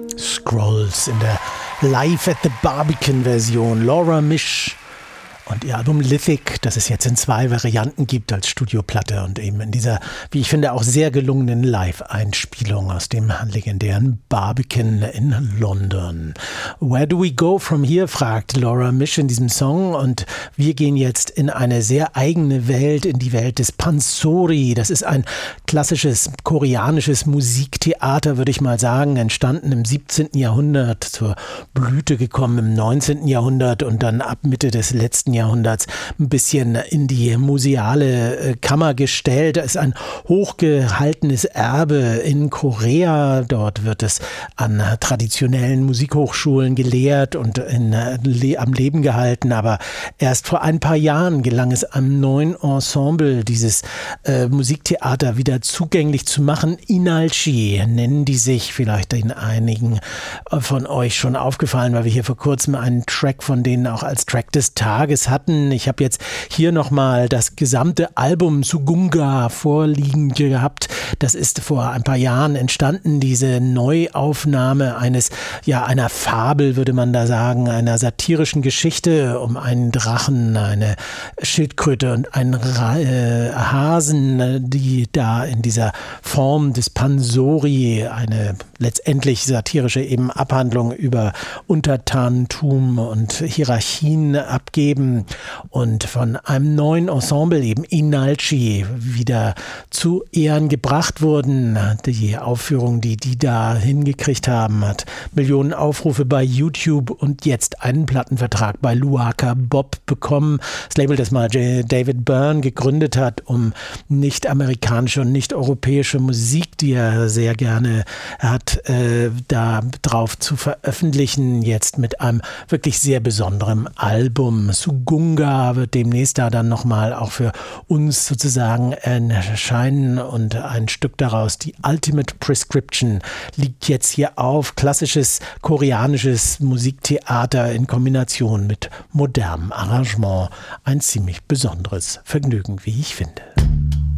Scrolls in der Live at the Barbican-Version. Laura Misch und ihr Album Lithic, das es jetzt in 2 Varianten gibt als Studioplatte und eben in dieser, wie ich finde, auch sehr gelungenen Live-Einspielung aus dem legendären Barbican in London. Where do we go from here, fragt Laura Misch in diesem Song, und wir gehen jetzt in eine sehr eigene Welt, in die Welt des Pansori. Das ist ein klassisches koreanisches Musiktheater, würde ich mal sagen, entstanden im 17. Jahrhundert, zur Blüte gekommen im 19. Jahrhundert und dann ab Mitte des letzten Jahrhunderts ein bisschen in die museale Kammer gestellt. Das ist ein hochgehaltenes Erbe in Korea. Dort wird es an traditionellen Musikhochschulen gelehrt und am Leben gehalten. Aber erst vor ein paar Jahren gelang es einem neuen Ensemble, dieses Musiktheater wieder zugänglich zu machen. Inalchi nennen die sich, vielleicht in einigen von euch schon aufgefallen, weil wir hier vor kurzem einen Track von denen auch als Track des Tages hatten. Ich habe jetzt hier nochmal das gesamte Album Sugunga vorliegen gehabt. Das ist vor ein paar Jahren entstanden, diese Neuaufnahme einer Fabel, würde man da sagen, einer satirischen Geschichte um einen Drachen, eine Schildkröte und einen Hasen, die da in dieser Form des Pansori eine letztendlich satirische eben Abhandlung über Untertanentum und Hierarchien abgeben und von einem neuen Ensemble, eben Inalchi, wieder zu Ehren gebracht wurden. Die Aufführung, die da hingekriegt haben, hat Millionen Aufrufe bei YouTube und jetzt einen Plattenvertrag bei Luaka Bob bekommen. Das Label, das mal David Byrne gegründet hat, um nicht-amerikanische und nicht-europäische Musik, die er sehr gerne hat, da drauf zu veröffentlichen. Jetzt mit einem wirklich sehr besonderen Album. Sugunga wird demnächst da dann nochmal auch für uns sozusagen erscheinen und ein Stück daraus, die Ultimate Prescription, liegt jetzt hier auf. Klassisches koreanisches Musiktheater in Kombination mit modernem Arrangement. Ein ziemlich besonderes Vergnügen, wie ich finde.